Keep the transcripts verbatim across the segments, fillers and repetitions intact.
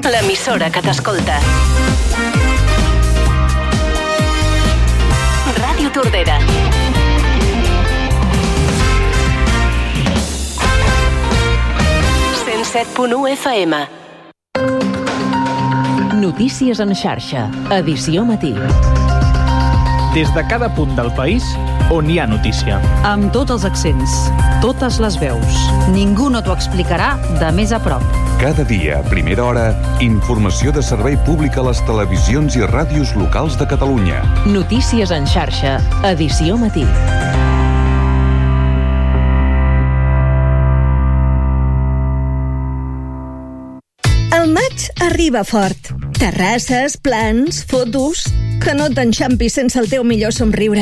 l'emissora que t'escolta. Ràdio Tordera. cent set punt u F M. Notícies en xarxa, edició matí. Des de cada punt del país on hi ha notícia. Amb tots els accents, totes les veus. Ningú no t'ho explicarà de més a prop. Cada dia, a primera hora, informació de servei públic a les televisions i ràdios locals de Catalunya. Notícies en xarxa, edició matí. El maig arriba fort. Terrasses, plans, fotos... Que no t'enxampis sense el teu millor somriure.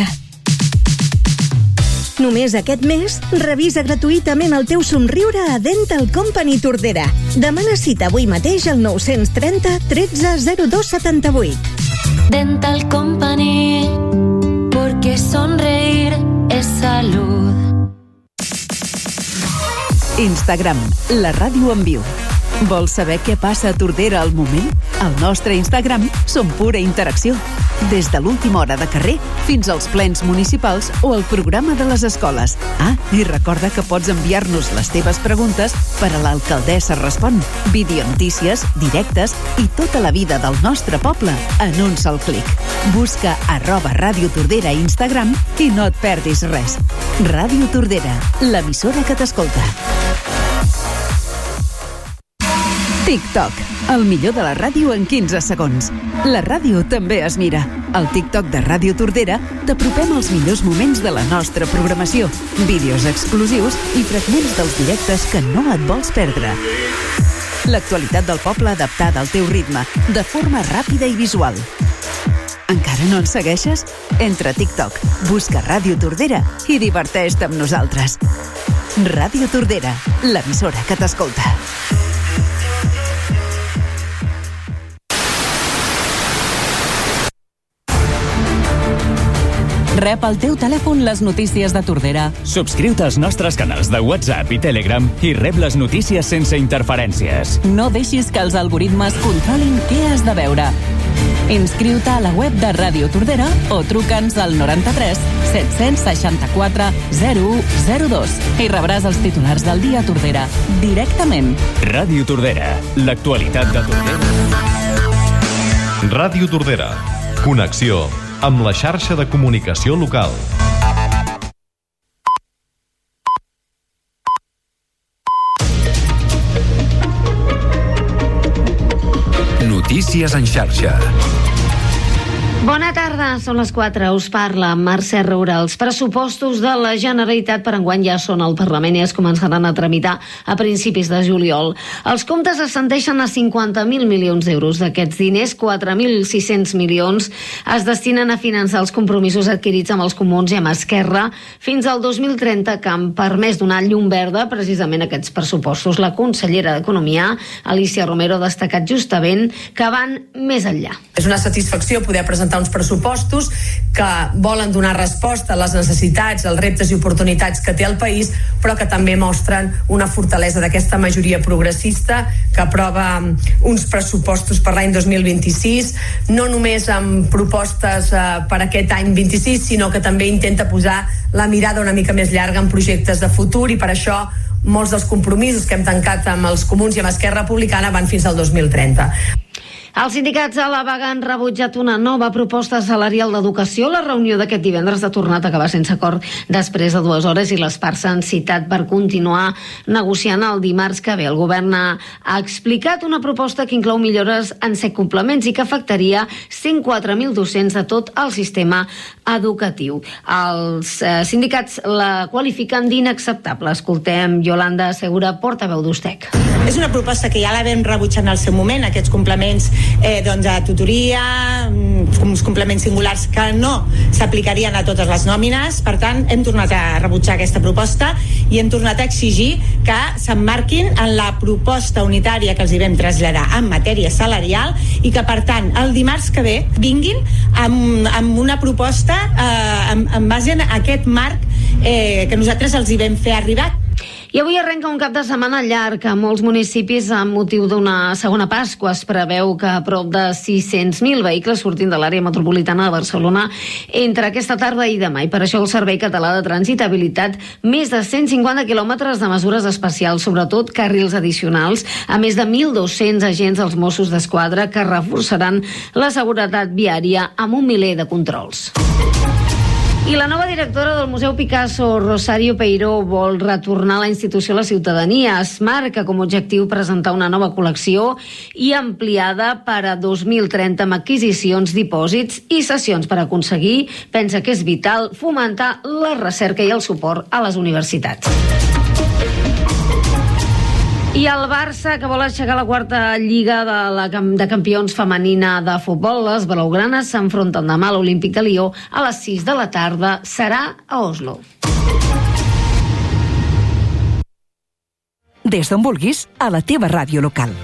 Només aquest mes, revisa gratuïtament el teu somriure a Dental Company Tordera. Demana cita avui mateix al nou trenta, tretze, zero dos setanta-vuit. Dental Company, porque sonreír es salud. Instagram, la ràdio en viu. Vols saber què passa a Tordera al moment? Al nostre Instagram som pura interacció. Des de l'última hora de carrer fins als plens municipals o el programa de les escoles. Ah, i recorda que pots enviar-nos les teves preguntes per a l'Alcaldessa Respon. Videonotícies, directes i tota la vida del nostre poble en un sol clic. Busca arroba Ràdio Tordera a Instagram i no et perdis res. Ràdio Tordera, l'emissora que t'escolta. TikTok, el millor de la ràdio en quinze segons. La ràdio també es mira. Al TikTok de Ràdio Tordera t'apropem els millors moments de la nostra programació, vídeos exclusius i fragments dels directes que no et vols perdre. L'actualitat del poble adaptada al teu ritme, de forma ràpida i visual. Encara no ens segueixes? Entra a TikTok, busca Ràdio Tordera i diverteix-te amb nosaltres. Ràdio Tordera, l'emissora que t'escolta. Rep al teu telèfon les notícies de Tordera. Subscriu-te als nostres canals de WhatsApp i Telegram i rep les notícies sense interferències. No deixis que els algoritmes controlin què has de veure. Inscriu-te a la web de Ràdio Tordera o truca'ns al noranta-tres set-cents seixanta-quatre zero u zero dos i rebràs els titulars del dia a Tordera directament. Ràdio Tordera, l'actualitat de Tordera. Ràdio Tordera, connexió amb la xarxa de comunicació local. Notícies en xarxa. Bona tarda, són les quatre. Us parla Mercè Roura. Els pressupostos de la Generalitat per enguany ja són al Parlament i es començaran a tramitar a principis de juliol. Els comptes ascendeixen a cinquanta mil milions d'euros. D'aquests diners, quatre mil sis-cents milions es destinen a finançar els compromisos adquirits amb els comuns i amb Esquerra fins al dos mil trenta, que han permès donar llum verda precisament a aquests pressupostos. La consellera d'Economia, Alícia Romero, ha destacat justament que van més enllà. És una satisfacció poder presentar uns pressupostos que volen donar resposta a les necessitats, als reptes i oportunitats que té el país, però que també mostren una fortalesa d'aquesta majoria progressista que aprova uns pressupostos per l'any dos mil vint-i-sis, no només amb propostes eh, per aquest any vint-i-sis, sinó que també intenta posar la mirada una mica més llarga en projectes de futur, i per això molts dels compromisos que hem tancat amb els comuns i amb Esquerra Republicana van fins al dos mil trenta. Els sindicats a la vaga han rebutjat una nova proposta salarial d'educació. La reunió d'aquest divendres ha tornat a acabar sense acord després de dues hores i les parts s'han citat per continuar negociant el dimarts que ve. El govern ha explicat una proposta que inclou millores en set complements i que afectaria cent quatre mil docents de tot el sistema educatiu. Els eh, sindicats la qualifiquen d'inacceptable. Escoltem Yolanda Segura, portaveu d'Ustec. És una proposta que ja la vam rebutjar en el seu moment, aquests complements eh, doncs a tutoria, uns complements singulars que no s'aplicarien a totes les nòmines. Per tant, hem tornat a rebutjar aquesta proposta i hem tornat a exigir que s'emmarquin en la proposta unitària que els hi vam traslladar en matèria salarial i que, per tant, el dimarts que ve vinguin amb, amb una proposta eh, en, en base a aquest marc eh, que nosaltres els hi vam fer arribar. I avui arrenca un cap de setmana llarg a molts municipis amb motiu d'una segona Pasqua. Es preveu que a prop de sis-cents mil vehicles surtin de l'àrea metropolitana de Barcelona entre aquesta tarda i demà. I per això el Servei Català de Trànsit ha habilitat més de cent cinquanta quilòmetres de mesures especials, sobretot carrils addicionals, a més de mil dos-cents agents dels Mossos d'Esquadra que reforçaran la seguretat viària amb un miler de controls. I la nova directora del Museu Picasso, Rosario Peiró, vol retornar la institució a la ciutadania. Es marca com a objectiu presentar una nova col·lecció i ampliada per a dos mil trenta amb adquisicions, dipòsits i sessions per aconseguir, pensa que és vital, fomentar la recerca i el suport a les universitats. I el Barça, que vol aixecar la quarta lliga de, la, de campions femenina de futbol, les blaugranes s'enfronten demà a l'Olímpic de Lió a les sis de la tarda. Serà a Oslo. Des d'on vulguis, a la teva ràdio local.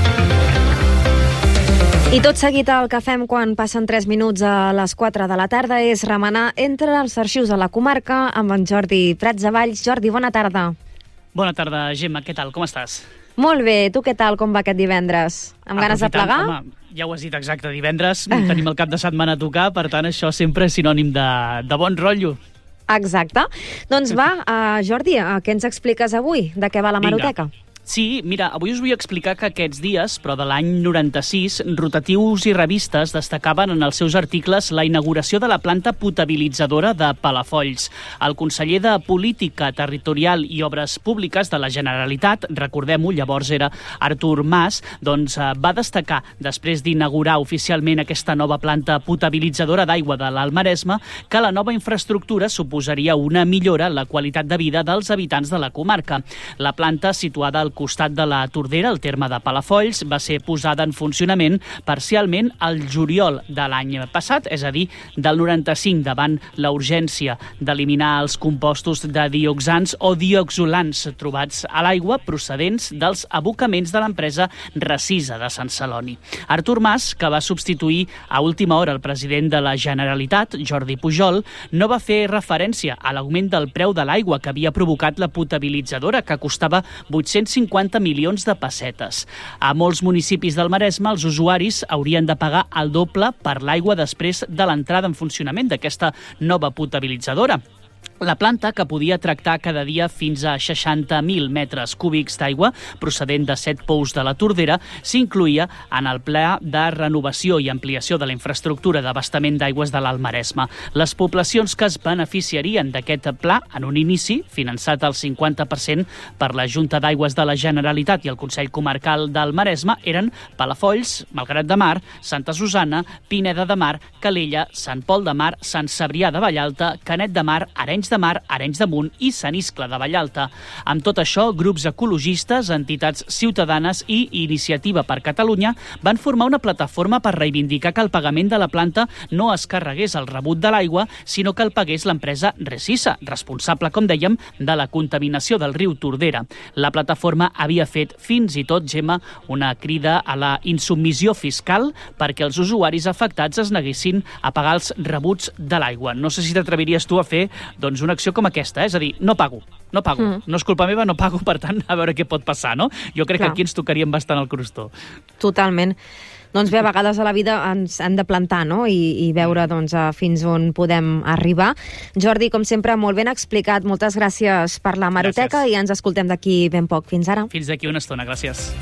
I tot seguit el que fem quan passen tres minuts a les quatre de la tarda és remenar entre els arxius de la comarca amb en Jordi Prats de Valls. Jordi, bona tarda. Bona tarda, Gemma. Què tal? Com estàs? Molt bé. Tu què tal? Com va aquest divendres? Amb ganes de plegar? Home, ja ho has dit exacte. Divendres tenim el cap de setmana a tocar, per tant, això sempre és sinònim de, de bon rotllo. Exacte. Doncs va, uh, Jordi, uh, què ens expliques avui? De què va la Hemeroteca? Vinga. Sí, mira, avui us vull explicar que aquests dies, però de l'any noranta-sis, Rotatius i revistes destacaven en els seus articles la inauguració de la planta potabilitzadora de Palafolls. El conseller de Política Territorial i Obres Públiques de la Generalitat, recordem-ho, llavors era Artur Mas, doncs va destacar, després d'inaugurar oficialment aquesta nova planta potabilitzadora d'aigua de l'Alt Maresme, que la nova infraestructura suposaria una millora en la qualitat de vida dels habitants de la comarca. La planta, situada al costat de la Tordera, al terme de Palafolls, va ser posada en funcionament parcialment al juliol de l'any passat, és a dir, del noranta-cinc, davant la urgència d'eliminar els compostos de dioxans o dioxolans trobats a l'aigua procedents dels abocaments de l'empresa Recisa de Sant Celoni. Artur Mas, que va substituir a última hora el president de la Generalitat, Jordi Pujol, no va fer referència a l'augment del preu de l'aigua que havia provocat la potabilitzadora, que costava vuit-cents cinquanta milions de pessetes. A molts municipis del Maresme, els usuaris haurien de pagar el doble per l'aigua després de l'entrada en funcionament d'aquesta nova potabilitzadora. La planta, que podia tractar cada dia fins a seixanta mil metres cúbics d'aigua procedent de set pous de la Tordera, s'incluïa en el pla de renovació i ampliació de la infraestructura d'abastament d'aigües de l'Alt Maresme. Les poblacions que es beneficiarien d'aquest pla, en un inici, finançat al cinquanta per cent per la Junta d'Aigües de la Generalitat i el Consell Comarcal del Maresme, eren Palafolls, Malgrat de Mar, Santa Susanna, Pineda de Mar, Calella, Sant Pol de Mar, Sant Cebrià de Vallalta, Canet de Mar, Arenys de Mar, Arenys de Munt i Sant Iscle de Vallalta. Amb tot això, grups ecologistes, entitats ciutadanes i Iniciativa per Catalunya van formar una plataforma per reivindicar que el pagament de la planta no es carregués el rebut de l'aigua, sinó que el pagués l'empresa Recisa, responsable, com dèiem, de la contaminació del riu Tordera. La plataforma havia fet fins i tot, Gemma, una crida a la insubmissió fiscal perquè els usuaris afectats es neguessin a pagar els rebuts de l'aigua. No sé si t'atreviries tu a fer doncs, una acció com aquesta, eh? És a dir, no pago, no pago, mm. no és culpa meva, no pago, per tant, a veure què pot passar, no? Jo crec Clar. que aquí ens tocaríem bastant el crostó. Totalment. Doncs bé, a vegades a la vida ens hem de plantar, no?, i, i veure doncs, fins on podem arribar. Jordi, com sempre, molt ben explicat. Moltes gràcies per la Hemeroteca i ens escoltem d'aquí ben poc. Fins ara. Fins d'aquí una estona, gràcies.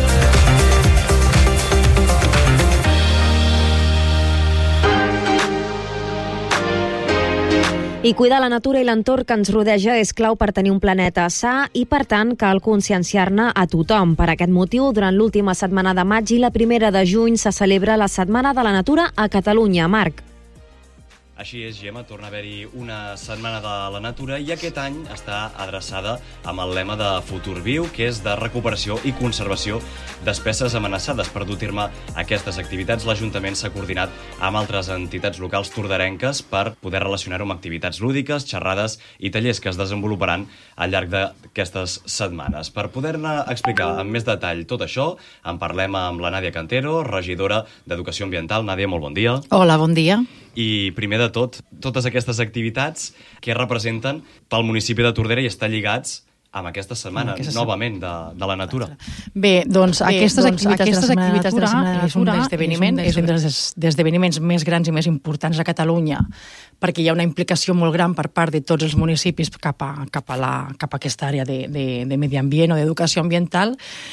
I cuidar la natura i l'entorn que ens rodeja és clau per tenir un planeta sa i, per tant, cal conscienciar-ne a tothom. Per aquest motiu, durant l'última setmana de maig i la primera de juny se celebra la Setmana de la Natura a Catalunya. Marc. Així és, Gemma, torna a haver-hi una Setmana de la Natura i aquest any està adreçada amb el lema de Futur Viu, que és de recuperació i conservació d'espècies amenaçades. Per dur a terme aquestes activitats, l'Ajuntament s'ha coordinat amb altres entitats locals tordarenques per poder relacionar-ho amb activitats lúdiques, xerrades i tallers que es desenvoluparan al llarg d'aquestes setmanes. Per poder-ne explicar amb més detall tot això, en parlem amb la Nàdia Cantero, regidora d'Educació Ambiental. Nàdia, molt bon dia. Hola, bon dia. I primer de tot, totes aquestes activitats que representen pel municipi de Tordera i estan lligats amb aquesta setmana, aquesta novament, de, de la natura. Bé, doncs Bé, aquestes doncs, activitats aquestes de la activitats de la Setmana Setmana de Natura és un esdeveniment, és un dels esdeveniments més grans i més importants a Catalunya, perquè hi ha una implicació molt gran per part de tots els municipis cap a, cap a, la, cap a aquesta àrea de, de, de medi ambient o d'educació ambiental,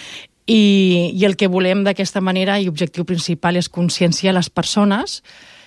i, i el que volem d'aquesta manera i objectiu principal és conscienciar les persones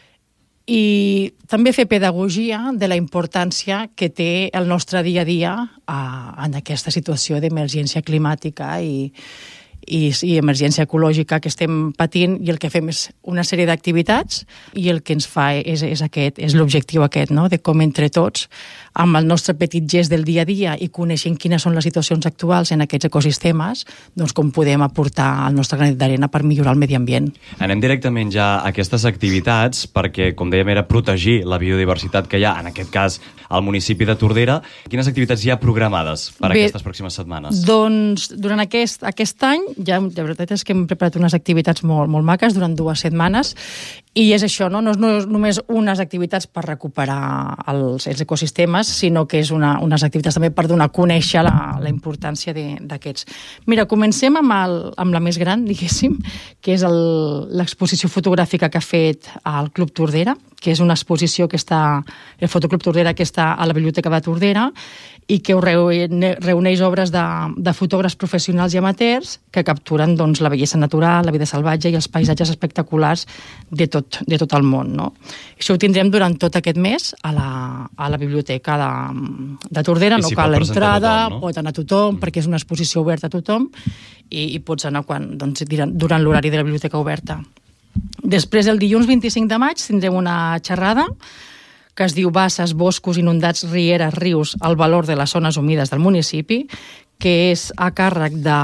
i també fer pedagogia de la importància que té el nostre dia a dia a, en aquesta situació d'emergència climàtica i, i, i emergència ecològica que estem patint, i el que fem és una sèrie d'activitats i el que ens fa és, és aquest, és l'objectiu aquest, no? De com entre tots, amb el nostre petit gest del dia a dia i coneixent quines són les situacions actuals en aquests ecosistemes, doncs com podem aportar el nostre granet d'arena per millorar el medi ambient. Anem directament ja a aquestes activitats perquè, com dèiem, era protegir la biodiversitat que hi ha, en aquest cas, al municipi de Tordera. Quines activitats hi ha programades per Bé, aquestes pròximes setmanes? Doncs durant aquest, aquest any, ja la veritat és que hem preparat unes activitats molt, molt maques durant dues setmanes, i és això, no? No és, no és només unes activitats per recuperar els, els ecosistemes, sinó que és una, unes activitats també per donar a conèixer la, la importància d'aquests. Mira, comencem amb, el, amb la més gran, diguéssim, que és l'exposició fotogràfica que ha fet el Club Tordera, que és una exposició que està, el Fotoclub Tordera, que està a la Biblioteca de Tordera, i que reuneix obres de, de fotògrafs professionals i amateurs que capturen doncs, la bellesa natural, la vida salvatge i els paisatges espectaculars de tot, de tot el món. No? Això ho tindrem durant tot aquest mes a la, a la Biblioteca de, de Tordera. No cal l'entrada, no? Pot anar tothom, mm. perquè és una exposició oberta a tothom, i, i pots anar quan, doncs, durant l'horari de la Biblioteca oberta. Després, el dilluns vint-i-cinc de maig, tindrem una xerrada que es diu Basses, boscos inundats, rieres, rius, el valor de les zones humides del municipi, que és a càrrec de,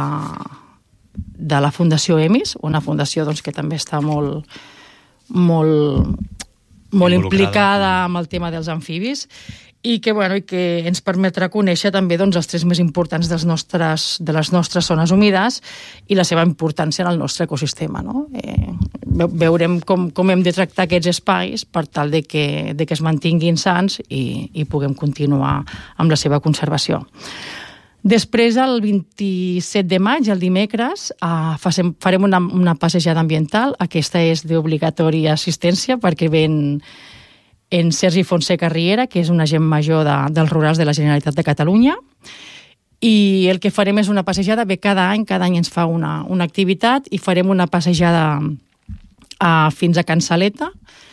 de la Fundació EMIS, una fundació doncs, que també està molt, molt, molt implicada amb el tema dels amfibis, i que, bueno, i que ens permetrà conèixer també doncs, els tres més importants dels nostres, de les nostres zones humides i la seva importància en el nostre ecosistema. No? Eh, veurem com, com hem de tractar aquests espais per tal de que, de que es mantinguin sans i, i puguem continuar amb la seva conservació. Després, el vint-i-set de maig, el dimecres, eh, facem, farem una, una passejada ambiental. Aquesta és d'obligatòria assistència perquè ven en Sergi Fonseca Riera, que és un agent major de, dels rurals de la Generalitat de Catalunya, i el que farem és una passejada, bé, cada any, cada any ens fa una, una activitat, i farem una passejada a, fins a Can Saleta,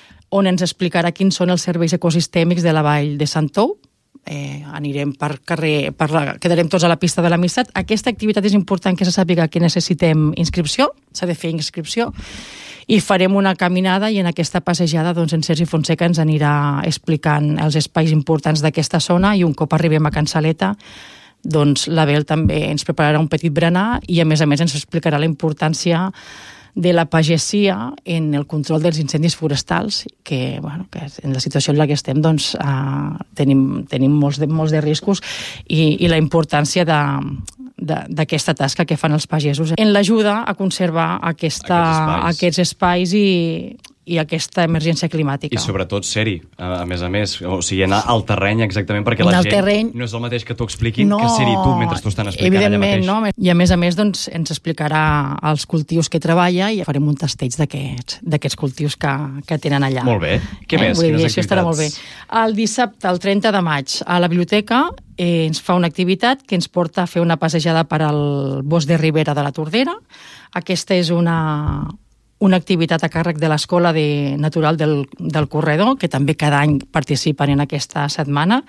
on ens explicarà quins són els serveis ecosistèmics de la vall de Sant Tou. Eh, anirem per carrer, per la, quedarem tots a la pista de l'Amistat. Aquesta activitat és important que se sàpiga que necessitem inscripció, s'ha de fer inscripció, i farem una caminada, i en aquesta passejada doncs, en Sergi Fonseca ens anirà explicant els espais importants d'aquesta zona, i un cop arribem a Can Saleta, doncs l'Abel també ens prepararà un petit berenar, i a més a més ens explicarà la importància de la pagesia en el control dels incendis forestals, que, bueno, que en la situació en la que estem doncs, uh, tenim, tenim molts, de, molts de riscos, i, i la importància de d'aquesta tasca que fan els pagesos en l'ajuda a conservar aquesta, aquests espais, aquests espais i, i aquesta emergència climàtica. I sobretot ser-hi, a, a més a més, o sigui, anar al terreny exactament, perquè la gent terreny, no és el mateix que t'ho expliquin no, que ser-hi tu mentre t'ho estan explicant allà mateix. No, i a més a més doncs, ens explicarà els cultius que treballa i farem un tasteig d'aquests cultius que, que tenen allà. Molt bé. Què eh? més? Vull Quines dir, això estarà molt bé. El dissabte, el trenta de maig, a la biblioteca eh, ens fa una activitat que ens porta a fer una passejada per al bosc de Ribera de la Tordera. Aquesta és una, una activitat a càrrec de l'Escola de Natural del, del Corredor, que també cada any participen en aquesta setmana.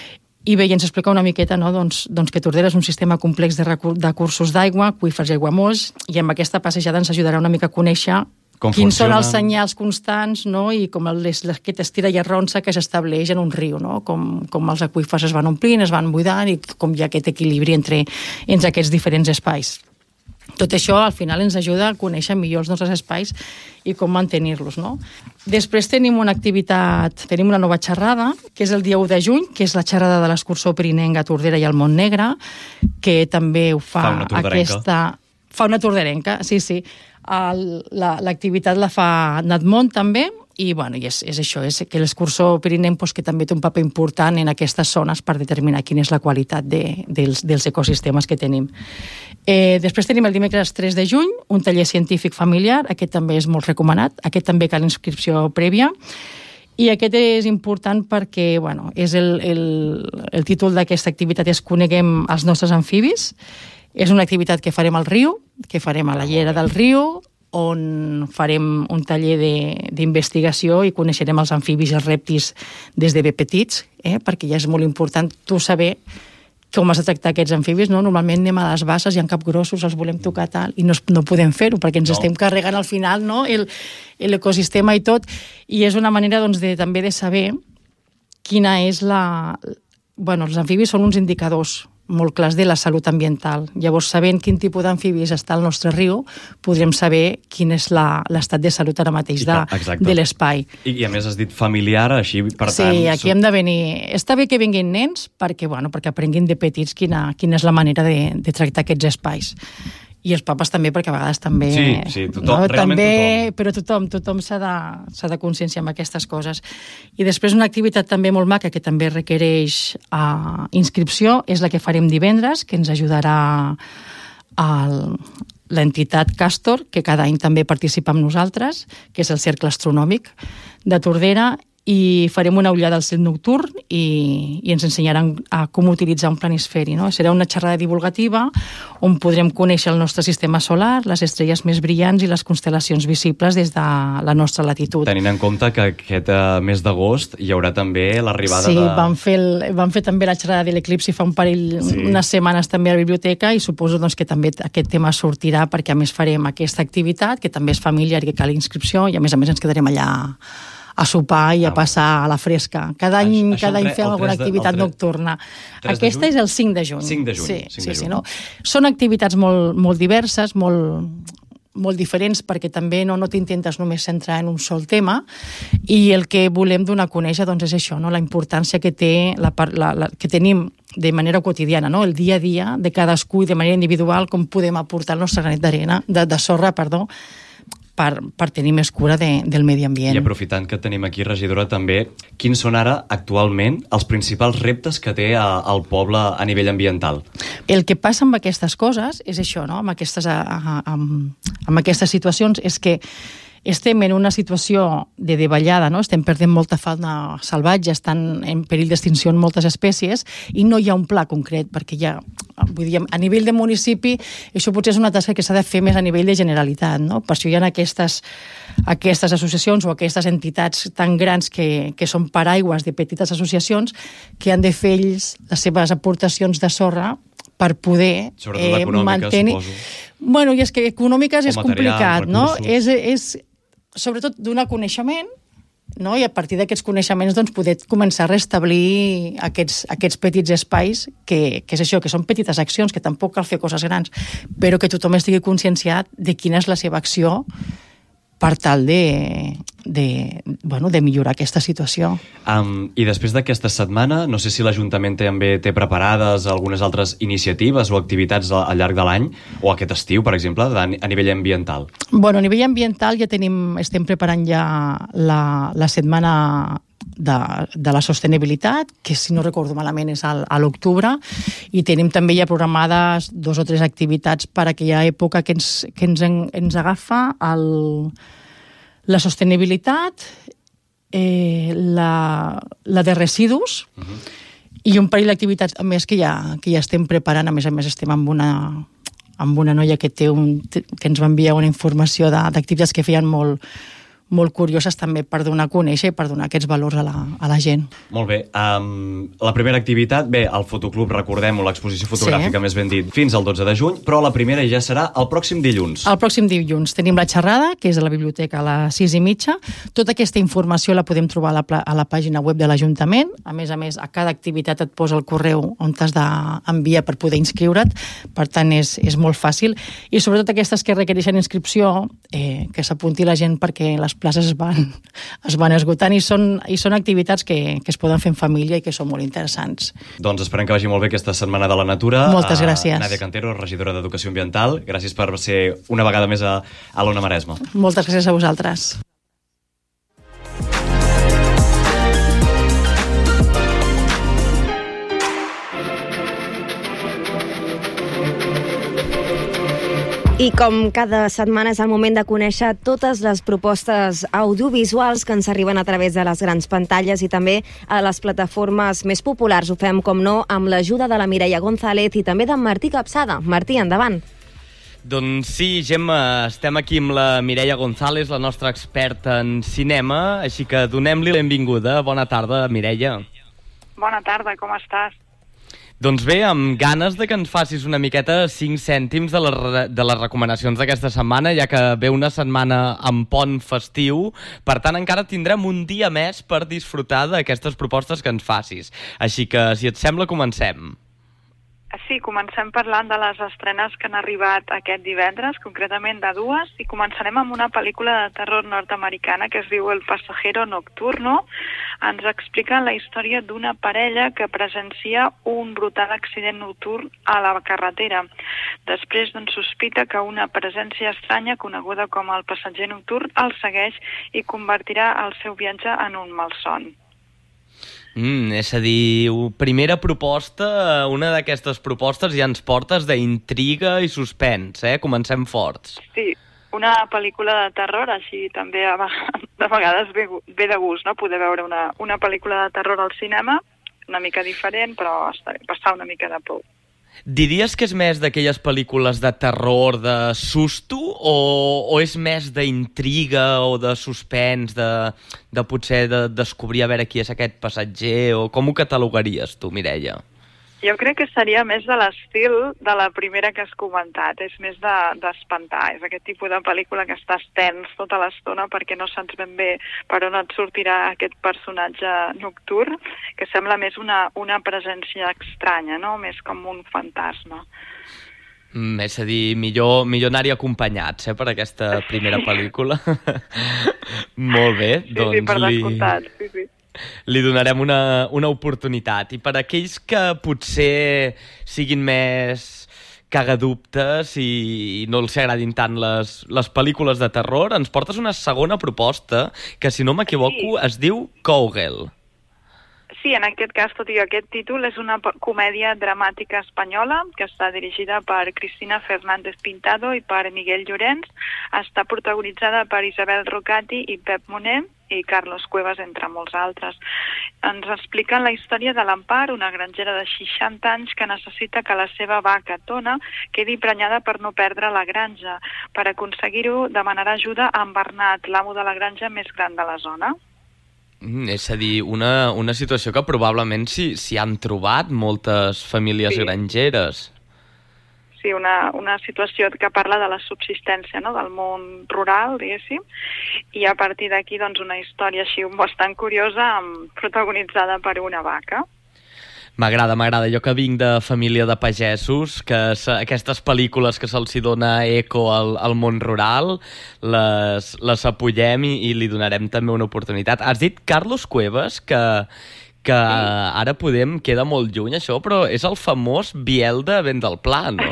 I bé, ens explica una miqueta no? doncs, doncs que Tordera és un sistema complex de, recur de cursos d'aigua, aqüífers i aiguamolls, i amb aquesta passejada ens ajudarà una mica a conèixer com quins funciona. Són els senyals constants, no? I com les, aquest estira i arronsa que s'estableix en un riu, no? com, com els aqüífers es van omplint, es van buidant, i com hi ha aquest equilibri entre, entre aquests diferents espais. Tot això al final ens ajuda a conèixer millor els nostres espais i com mantenir-los. No? Després tenim una activitat, tenim una nova xerrada, que és el dia u de juny, que és la xerrada de l'escurçó pirinenca a Tordera i al Montnegre, que també ho fa, fa aquesta... Fa una torderenca, sí, sí. L'activitat la fa Natmont també, i, bueno, i és, és això, és que l'excursor Pirinenc pues, que també té un paper important en aquestes zones per determinar quina és la qualitat de, dels, dels ecosistemes que tenim. Eh, després tenim el dimecres tres de juny, un taller científic familiar, aquest també és molt recomanat, aquest també cal inscripció prèvia, i aquest és important perquè, bueno, és el, el, el títol d'aquesta activitat és Coneguem els nostres amfibis. És una activitat que farem al riu, que farem a la llera del riu, on farem un taller d'investigació i coneixerem els amfibis i els rèptils des de ben petits, eh? Perquè ja és molt important tu saber com has de tractar aquests amfibis, no? Normalment anem a les basses i en capgrossos els volem tocar tal, i no, no podem fer-ho perquè ens no. estem carregant al final, no? l'ecosistema i tot, i és una manera doncs, de, també de saber quina és la... Bueno, els amfibis són uns indicadors molt clars de la salut ambiental. Llavors, sabent quin tipus d'amfibis està al nostre riu, podrem saber quin és l'estat de salut ara mateix de, de l'espai. I, I a més has dit familiar, així per sí, tant... Sí, aquí hem de venir... Està bé que vinguin nens perquè, bueno, perquè aprenguin de petits quina, quina és la manera de, de tractar aquests espais. I els papes també, perquè a vegades també... Sí, sí, tothom, no? realment també, tothom. Però tothom, tothom s'ha de, s'ha de conscienciar amb aquestes coses. I després una activitat també molt maca, que també requereix uh, inscripció, és la que farem divendres, que ens ajudarà el, l'entitat Castor, que cada any també participa amb nosaltres, que és el Cercle Astronòmic de Tordera, i farem una ullada al cel nocturn i, i ens ensenyaran a com utilitzar un planisferi, no? Serà una xerrada divulgativa on podrem conèixer el nostre sistema solar, les estrelles més brillants i les constel·lacions visibles des de la nostra latitud. Tenint en compte que aquest uh, mes d'agost hi haurà també l'arribada sí, de... Sí, vam, fer el, vam fer també la xerrada de l'eclipsi fa un parell, sí. unes setmanes també a la biblioteca, i suposo doncs, que també aquest tema sortirà perquè a més farem aquesta activitat, que també és familiar i que cal inscripció, i a més a més ens quedarem allà a sopar i a passar a la fresca. Cada any, això, cada any fem alguna activitat de, nocturna. Aquesta és el cinc de juny. cinc de juny. Sí, cinc sí, de sí, juny. no? Són activitats molt, molt diverses, molt, molt diferents, perquè també no, no t'intentes només centrar en un sol tema, i el que volem donar a conèixer doncs, és això, no? La importància que, té la, la, la, que tenim de manera quotidiana, no? El dia a dia de cadascú i de manera individual, com podem aportar el nostre granet d'arena, de, de sorra, perdó, Per, per tenir més cura de, del medi ambient. I aprofitant que tenim aquí, regidora, també, quins són ara, actualment, els principals reptes que té a, el poble a nivell ambiental? El que passa amb aquestes coses és això, no? amb, aquestes, amb, amb aquestes situacions, és que estem en una situació de davallada, no? Estem perdent molta fauna salvatge, estan en perill d'extinció en moltes espècies, i no hi ha un pla concret, perquè hi ha, vull dir, a nivell de municipi, això potser és una tasca que s'ha de fer més a nivell de Generalitat, no? Per això hi ha aquestes, aquestes associacions o aquestes entitats tan grans que, que són paraigües de petites associacions que han de fer ells les seves aportacions de sorra per poder eh, mantenir... Suposo. Bueno, i és que econòmiques és material, complicat, no? És, és sobretot donar coneixement, no? I a partir d'aquests coneixements doncs, poder començar a restablir aquests, aquests petits espais que, que és això, que són petites accions, que tampoc cal fer coses grans, però que tothom estigui conscienciat de quina és la seva acció per tal de, de, bueno, de millorar aquesta situació. Um, I després d'aquesta setmana, no sé si l'Ajuntament també té preparades algunes altres iniciatives o activitats al llarg de l'any, o aquest estiu, per exemple, a nivell ambiental. Bueno, a nivell ambiental ja tenim, estem preparant ja la, la setmana de, de la sostenibilitat, que si no recordo malament és al, a l'octubre, i tenim també ja programades dos o tres activitats per a aquella època que ens, que ens, en, ens agafa el, la sostenibilitat, eh, la, la de residus, uh-huh. i un parell d'activitats a més que ja, que ja estem preparant. A més a més estem amb una, amb una noia que, té un, que ens va enviar una informació d'activitats que feien molt molt curioses també per donar a conèixer i per donar aquests valors a la, a la gent. Molt bé. Um, la primera activitat, bé, el fotoclub, recordem-ho, l'exposició fotogràfica, sí. més ben dit, fins al dotze de juny, però la primera ja serà el pròxim dilluns. El pròxim dilluns tenim la xerrada, que és a la biblioteca a les sis i mitja. Tota aquesta informació la podem trobar a la, a la pàgina web de l'Ajuntament. A més a més, a cada activitat et posa el correu on t'has d'enviar per poder inscriure't. Per tant, és, és molt fàcil. I sobretot aquestes que requereixen inscripció, eh, que s'apunti la gent perquè les places es van, es van esgotant, i són, i són activitats que, que es poden fer en família i que són molt interessants. Doncs esperem que vagi molt bé aquesta Setmana de la Natura. Moltes gràcies. Nàdia Cantero, regidora d'Educació Ambiental, gràcies per ser una vegada més a, a l'Ona Maresma. Moltes gràcies a vosaltres. I com cada setmana és el moment de conèixer totes les propostes audiovisuals que ens arriben a través de les grans pantalles i també a les plataformes més populars. Ho fem, com no, amb l'ajuda de la Mireia González i també d'en Martí Capçada. Martí, endavant. Doncs sí, Gemma, estem aquí amb la Mireia González, la nostra experta en cinema, així que donem-li la benvinguda. Bona tarda, Mireia. Bona tarda, com estàs? Doncs bé, amb ganes de que ens facis una miqueta cinc cèntims de, la, de les recomanacions d'aquesta setmana, ja que ve una setmana amb pont festiu, per tant encara tindrem un dia més per disfrutar d'aquestes propostes que ens facis. Així que, si et sembla, comencem. Sí, comencem parlant de les estrenes que han arribat aquest divendres, concretament de dues, i començarem amb una pel·lícula de terror nord-americana que es diu El pasajero nocturno. Ens explica la història d'una parella que presencia un brutal accident nocturn a la carretera. Després, doncs, sospita que una presència estranya, coneguda com el passatger nocturn, el segueix i convertirà el seu viatge en un malson. Mm, és a dir, primera proposta, una d'aquestes propostes ja ens portes d'intriga i suspens, eh? Comencem forts. Sí, una pel·lícula de terror, així també a de vegades ve, ve de gust, no? Poder veure una, una pel·lícula de terror al cinema, una mica diferent, però passar una mica de por. Diries que és més d'aquelles pel·lícules de terror, de susto, o, o és més d'intriga o de suspens, de, de potser de descobrir a veure qui és aquest passatger, o com ho catalogaries tu, Mireia? Jo crec que seria més de l'estil de la primera que has comentat, és més d'espantar, de, és aquest tipus de pel·lícula que estàs tens tota l'estona perquè no saps ben bé per on et sortirà aquest personatge nocturn, que sembla més una, una presència estranya, no? Més com un fantasma. Mm, és a dir, millor, millor anar-hi acompanyats, eh, per aquesta primera pel·lícula. Molt bé, sí, doncs... Sí, per descomptat, sí, sí. Li donarem una, una oportunitat. I per aquells que potser siguin més cagadubtes i, i no els agradin tant les, les pel·lícules de terror, ens portes una segona proposta que, si no m'equivoco, sí. Es diu Cowgirl. Sí, en aquest cas, tot i aquest títol, és una comèdia dramàtica espanyola que està dirigida per Cristina Fernández Pintado i per Miguel Llorens. Està protagonitzada per Isabel Rocati i Pep Moner i Carlos Cuevas, entre molts altres. Ens expliquen la història de l'Empar, una grangera de seixanta anys que necessita que la seva vaca, Tona, quedi prenyada per no perdre la granja. Per aconseguir-ho, demanarà ajuda a en Bernat, l'amo de la granja més gran de la zona. Mm, és a dir, una, una situació que probablement s'hi si, si han trobat moltes famílies sí. grangeres. Sí, una, una situació que parla de la subsistència, no?, del món rural, diguéssim, i a partir d'aquí, doncs, una història així bastant curiosa, protagonitzada per una vaca. M'agrada, m'agrada. Jo que vinc de família de pagesos, que aquestes pel·lícules que se'ls dona eco al, al món rural, les, les apoyem i, i li donarem també una oportunitat. Has dit Carlos Cuevas, que, que sí. Ara podem, queda molt lluny això, però és el famós Biel de Vent del Pla, no?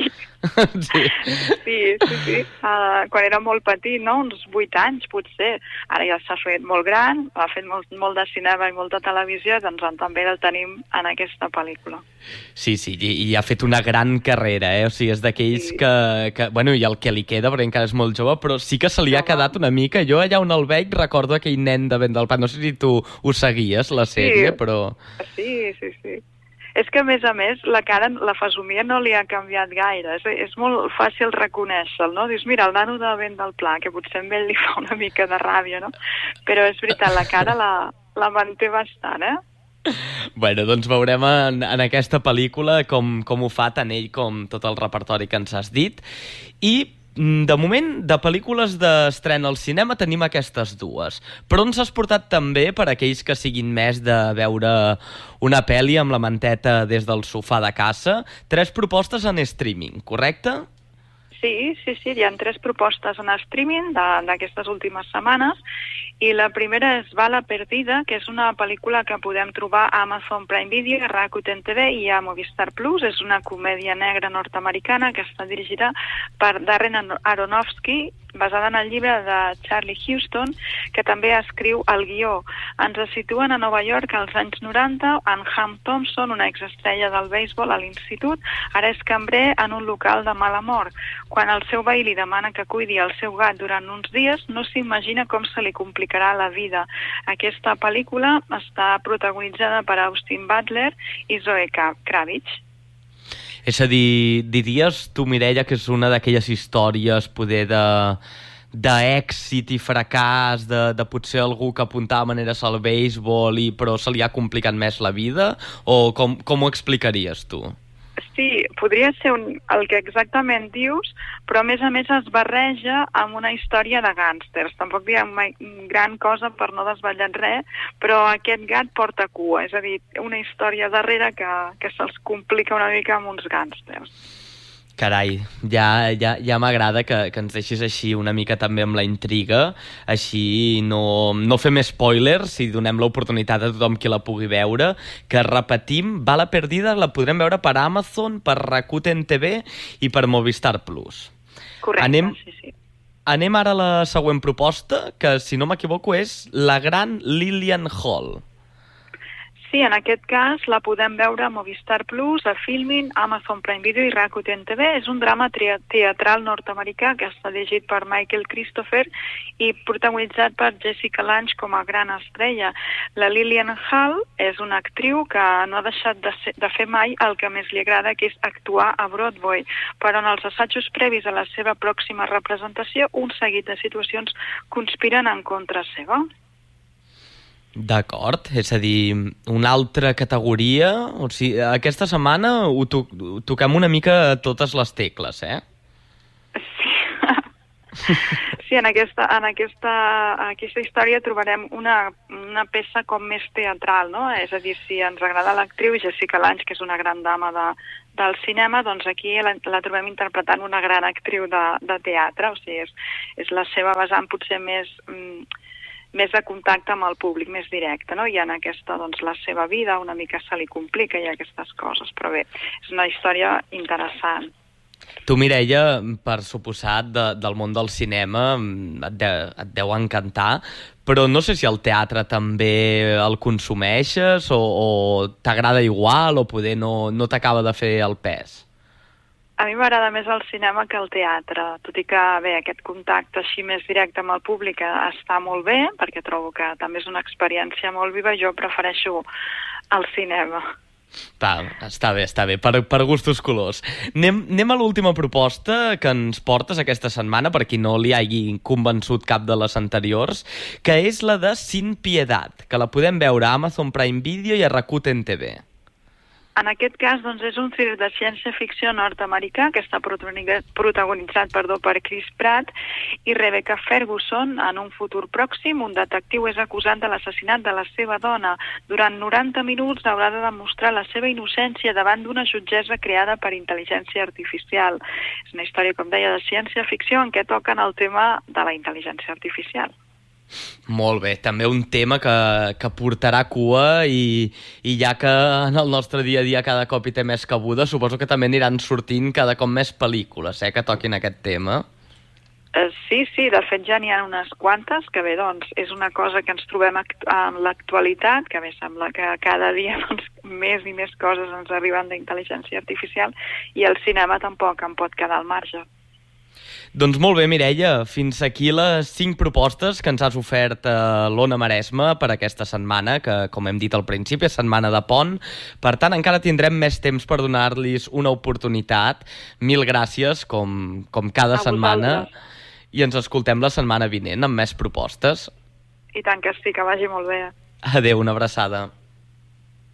Sí, sí, sí, sí. Uh, quan era molt petit, no? Uns vuit anys, potser. Ara ja s'ha fet molt gran, ha fet molt, molt de cinema i molta televisió, doncs també el tenim en aquesta pel·lícula. Sí, sí, i, i ha fet una gran carrera, eh? O sigui, és d'aquells sí. que, que... Bueno, i el que li queda, perquè encara és molt jove, però sí que se li ha quedat una mica. Jo allà on el veig recordo aquell nen de Vent del Pla. No sé si tu ho seguies, la sèrie, sí. però... Sí, sí, sí. És que, a més a més, la cara, la fesomia no li ha canviat gaire. És, és molt fàcil reconèixer-lo, no? Dius, mira, el nano de Vent del Pla, que potser amb ell li fa una mica de ràbia, no? Però és veritat, la cara la, la manté bastant, eh? Bueno, doncs veurem en, en aquesta pel·lícula com, com ho fa tant ell com tot el repertori que ens has dit. I... de moment, de pel·lícules d'estrena al cinema tenim aquestes dues. Però ens has portat també, per aquells que siguin més de veure una pel·li amb la manteta des del sofà de casa, tres propostes en streaming, correcte? Sí, sí, sí, hi ha tres propostes en streaming d'aquestes últimes setmanes i la primera és Bala Perdida, que és una pel·lícula que podem trobar a Amazon Prime Video, a Rakuten T V i a Movistar Plus. És una comèdia negra nord-americana que està dirigida per Darren Aronofsky basada en el llibre de Charlie Huston, que també escriu el guió. Ens situen a Nova York als anys noranta, en Ham Thompson, una exestrella del béisbol a l'institut, ara és cambrer en un local de mala mort. Quan el seu veí li demana que cuidi el seu gat durant uns dies, no s'imagina com se li complicarà la vida. Aquesta pel·lícula està protagonitzada per Austin Butler i Zoe Kravitz. És a dir, diries tu, Mireia, que és una d'aquelles històries poder de d'èxit i fracàs, de, de potser algú que apuntava maneres al béisbol i però se li ha complicat més la vida? O com, com ho explicaries tu? Sí, podria ser un, el que exactament dius, però a més a més es barreja amb una història de gàngsters. Tampoc diem gran cosa per no desvetllar res, però aquest gat porta cua, és a dir, una història darrere que, que se'ls complica una mica amb uns gàngsters. Carai, ja, ja, ja m'agrada que, que ens deixis així una mica també amb la intriga, així no, no fem spoilers i donem l'oportunitat a tothom qui la pugui veure, que repetim, Bala Perdida la podrem veure per Amazon, per Rakuten T V i per Movistar Plus. Correcte, anem, sí, sí. Anem ara a la següent proposta, que si no m'equivoco és La gran Lillian Hall. Sí, en aquest cas la podem veure a Movistar Plus, a Filmin, Amazon Prime Video i Rakuten T V. És un drama teatral nord-americà que està dirigit per Michael Christopher i protagonitzat per Jessica Lange com a gran estrella. La Lillian Hall és una actriu que no ha deixat de, ser, de fer mai el que més li agrada, que és actuar a Broadway, però en els assajos previs a la seva pròxima representació, un seguit de situacions conspiren en contra seva. D'acord, és a dir, una altra categoria, o sigui, aquesta setmana ho, to ho toquem una mica a totes les tecles, eh? Sí, sí en, aquesta, en aquesta, aquesta història trobarem una, una peça com més teatral, no? És a dir, si ens agrada l'actriu Jessica Lange, que és una gran dama de, del cinema, doncs aquí la, la trobem interpretant una gran actriu de, de teatre, o sigui, és, és la seva vessant potser més... Mm, més de contacte amb el públic, més directe, no? I en aquesta, doncs, la seva vida una mica se li complica i aquestes coses, però bé, és una història interessant. Tu, Mireia, per suposat, de, del món del cinema et, de, et deu encantar, però no sé si el teatre també el consumeixes o, o t'agrada igual o poder no, no t'acaba de fer el pes. A mi m'agrada més el cinema que el teatre, tot i que bé, aquest contacte així més directe amb el públic està molt bé, perquè trobo que també és una experiència molt viva, jo prefereixo el cinema. Va, està bé, està bé, per, per gustos colors. Anem, anem a l'última proposta que ens portes aquesta setmana, per qui no li hagi convençut cap de les anteriors, que és la de Sin Piedad, que la podem veure a Amazon Prime Video i a Rakuten T V. En aquest cas, doncs, és un thriller de ciència-ficció nord-americà que està protagonitzat perdó, per Chris Pratt i Rebecca Ferguson. En un futur pròxim, un detectiu és acusat de l'assassinat de la seva dona. Durant noranta minuts haurà de demostrar la seva innocència davant d'una jutgessa creada per intel·ligència artificial. És una història, com deia, de ciència-ficció en què toquen el tema de la intel·ligència artificial. Molt bé, també un tema que, que portarà cua i, i ja que en el nostre dia a dia cada cop hi té més cabuda, suposo que també aniran sortint cada cop més pel·lícules eh, que toquin aquest tema. Uh, sí, sí, de fet ja n'hi ha unes quantes, que bé, doncs, és una cosa que ens trobem en l'actualitat, que bé, sembla que cada dia doncs, més i més coses ens arriben d'intel·ligència artificial i el cinema tampoc en pot quedar al marge. Doncs molt bé, Mireia, fins aquí les cinc propostes que ens has ofert a l'Ona Maresme per aquesta setmana, que, com hem dit al principi, és setmana de pont. Per tant, encara tindrem més temps per donar-los una oportunitat. Mil gràcies, com, com cada a setmana. Vosaltres. I ens escoltem la setmana vinent amb més propostes. I tant que sí, que vagi molt bé. Adéu, una abraçada.